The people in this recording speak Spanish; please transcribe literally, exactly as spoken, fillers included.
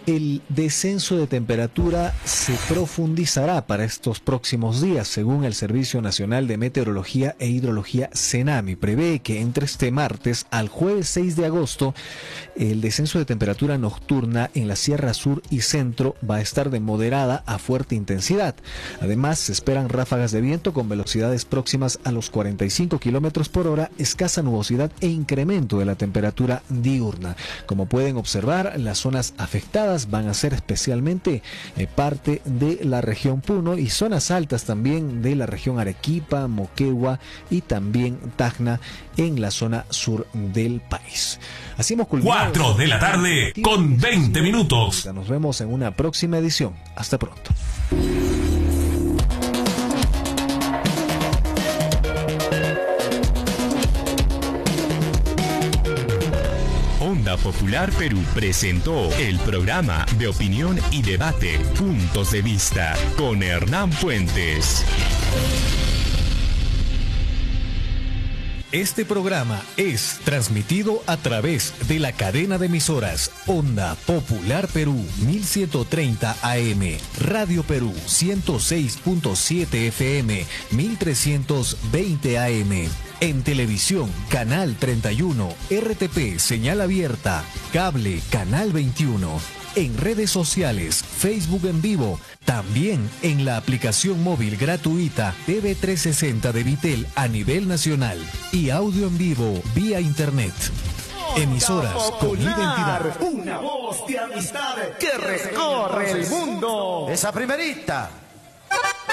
El descenso de temperatura se profundizará para estos próximos días, según el Servicio Nacional de Meteorología e Hidrología CENAMI. Prevé que entre este martes al jueves seis de agosto, el descenso de temperatura nocturna en la Sierra Sur y Centro va a estar de moderada a fuerte intensidad. Además, se esperan ráfagas de viento con velocidades próximas a los cuarenta y cinco kilómetros por hora, escasa nubosidad e incremento de la temperatura diurna. Como pueden observar, las zonas afectadas van a ser especialmente eh, parte de la región Puno y zonas altas también de la región Arequipa, Moquegua y también Tacna en la zona sur del país. Así hemos culminado. cuatro de la tarde con veinte minutos. Nos vemos en una próxima edición. Hasta pronto. Onda Popular Perú presentó el programa de opinión y debate Puntos de Vista con Hernán Puentes. Este programa es transmitido a través de la cadena de emisoras Onda Popular Perú mil ciento treinta A M, Radio Perú ciento seis punto siete F M, mil trescientos veinte A M. En televisión, Canal treinta y uno, R T P, señal abierta, cable, Canal veintiuno. En redes sociales, Facebook en vivo, también en la aplicación móvil gratuita T V trescientos sesenta de Vitel a nivel nacional y audio en vivo vía internet. Emisoras con identidad. Una voz de amistad que recorre el mundo. Esa primerita.